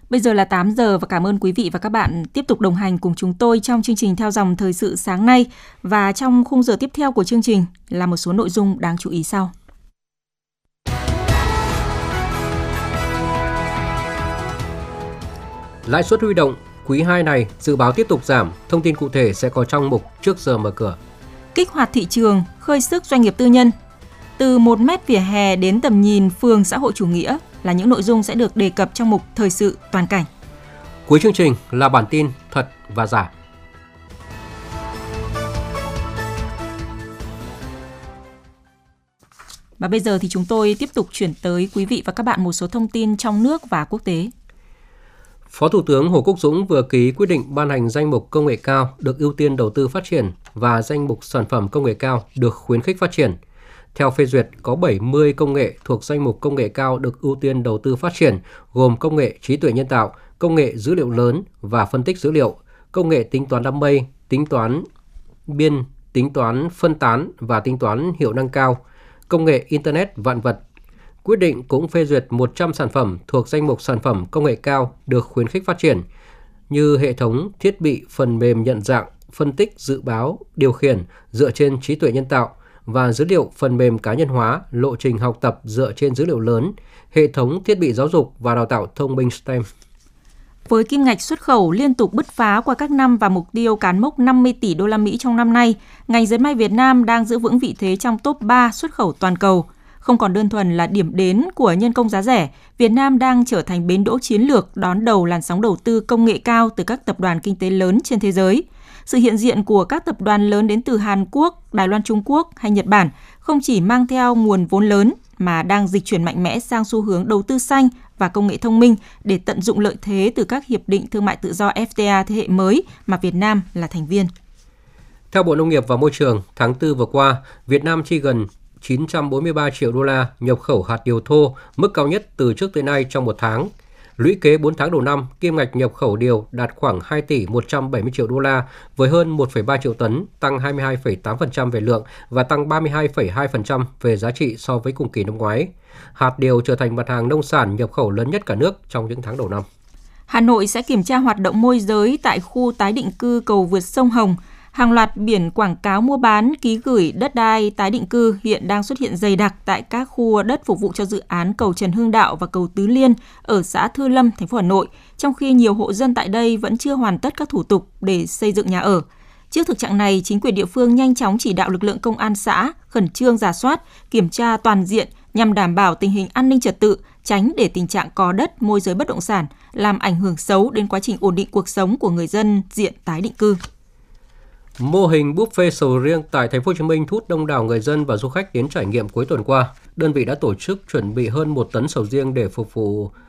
Bây giờ là 8 giờ và cảm ơn quý vị và các bạn tiếp tục đồng hành cùng chúng tôi trong chương trình Theo dòng thời sự sáng nay. Và trong khung giờ tiếp theo của chương trình là một số nội dung đáng chú ý sau. Lãi suất huy động quý 2 này dự báo tiếp tục giảm, thông tin cụ thể sẽ có trong mục trước giờ mở cửa. Kích hoạt thị trường, khơi sức doanh nghiệp tư nhân. Từ 1 mét vỉa hè đến tầm nhìn phường xã hội chủ nghĩa là những nội dung sẽ được đề cập trong mục Thời sự toàn cảnh. Cuối chương trình là bản tin thật và giả. Và bây giờ thì chúng tôi tiếp tục chuyển tới quý vị và các bạn một số thông tin trong nước và quốc tế. Phó Thủ tướng Hồ Quốc Dũng vừa ký quyết định ban hành danh mục công nghệ cao được ưu tiên đầu tư phát triển và danh mục sản phẩm công nghệ cao được khuyến khích phát triển. Theo phê duyệt, có 70 công nghệ thuộc danh mục công nghệ cao được ưu tiên đầu tư phát triển, gồm công nghệ trí tuệ nhân tạo, công nghệ dữ liệu lớn và phân tích dữ liệu, công nghệ tính toán đám mây, tính toán biên, tính toán phân tán và tính toán hiệu năng cao, công nghệ Internet vạn vật. Quyết định cũng phê duyệt 100 sản phẩm thuộc danh mục sản phẩm công nghệ cao được khuyến khích phát triển, như hệ thống thiết bị phần mềm nhận dạng, phân tích, dự báo, điều khiển dựa trên trí tuệ nhân tạo và dữ liệu phần mềm cá nhân hóa, lộ trình học tập dựa trên dữ liệu lớn, hệ thống thiết bị giáo dục và đào tạo thông minh STEM. Với kim ngạch xuất khẩu liên tục bứt phá qua các năm và mục tiêu cán mốc 50 tỷ đô la Mỹ trong năm nay, ngành dệt may Việt Nam đang giữ vững vị thế trong top 3 xuất khẩu toàn cầu. Không còn đơn thuần là điểm đến của nhân công giá rẻ, Việt Nam đang trở thành bến đỗ chiến lược đón đầu làn sóng đầu tư công nghệ cao từ các tập đoàn kinh tế lớn trên thế giới. Sự hiện diện của các tập đoàn lớn đến từ Hàn Quốc, Đài Loan Trung Quốc hay Nhật Bản không chỉ mang theo nguồn vốn lớn mà đang dịch chuyển mạnh mẽ sang xu hướng đầu tư xanh và công nghệ thông minh để tận dụng lợi thế từ các hiệp định thương mại tự do FTA thế hệ mới mà Việt Nam là thành viên. Theo Bộ Nông nghiệp và Môi trường, tháng 4 vừa qua, Việt Nam chi gần 943 triệu đô la nhập khẩu hạt điều thô, mức cao nhất từ trước tới nay trong một tháng. Lũy kế 4 tháng đầu năm, kim ngạch nhập khẩu điều đạt khoảng 2 tỷ 170 triệu đô la với hơn 1,3 triệu tấn, tăng 22,8% về lượng và tăng 32,2% về giá trị so với cùng kỳ năm ngoái. Hạt điều trở thành mặt hàng nông sản nhập khẩu lớn nhất cả nước trong những tháng đầu năm. Hà Nội sẽ kiểm tra hoạt động môi giới tại khu tái định cư cầu vượt sông Hồng. Hàng loạt biển quảng cáo mua bán, ký gửi đất đai tái định cư hiện đang xuất hiện dày đặc tại các khu đất phục vụ cho dự án cầu Trần Hưng Đạo và cầu Tứ Liên ở xã Thư Lâm, thành phố Hà Nội, trong khi nhiều hộ dân tại đây vẫn chưa hoàn tất các thủ tục để xây dựng nhà ở. Trước thực trạng này, chính quyền địa phương nhanh chóng chỉ đạo lực lượng công an xã khẩn trương rà soát, kiểm tra toàn diện nhằm đảm bảo tình hình an ninh trật tự, tránh để tình trạng có đất môi giới bất động sản làm ảnh hưởng xấu đến quá trình ổn định cuộc sống của người dân diện tái định cư. Mô hình buffet sầu riêng tại Thành phố Hồ Chí Minh thu hút đông đảo người dân và du khách đến trải nghiệm cuối tuần qua. Đơn vị đã tổ chức chuẩn bị hơn 1 tấn sầu riêng để phục vụ